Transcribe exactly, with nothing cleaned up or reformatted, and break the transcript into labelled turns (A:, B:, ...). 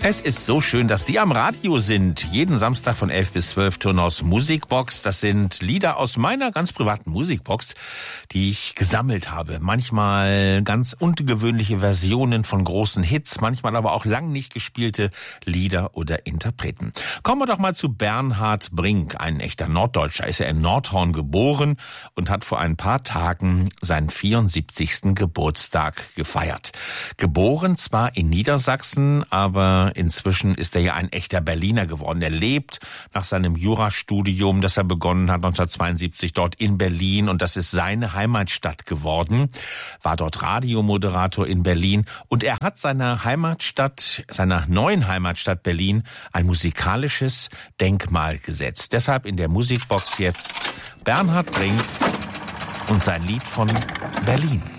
A: Es ist so schön, dass Sie am Radio sind. Jeden Samstag von elf bis zwölf Turnhaus Musikbox. Das sind Lieder aus meiner ganz privaten Musikbox, die ich gesammelt habe. Manchmal ganz ungewöhnliche Versionen von großen Hits, manchmal aber auch lang nicht gespielte Lieder oder Interpreten. Kommen wir doch mal zu Bernhard Brink, ein echter Norddeutscher. Ist er in Nordhorn geboren und hat vor ein paar Tagen seinen vierundsiebzigsten Geburtstag gefeiert. Geboren zwar in Niedersachsen, aber inzwischen ist er ja ein echter Berliner geworden. Er lebt nach seinem Jurastudium, das er begonnen hat neunzehnhundertzweiundsiebzig dort in Berlin, und das ist seine Heimatstadt geworden. War dort Radiomoderator in Berlin, und er hat seiner Heimatstadt, seiner neuen Heimatstadt Berlin, ein musikalisches Denkmal gesetzt. Deshalb in der Musikbox jetzt Bernhard Brink und sein Lied von Berlin.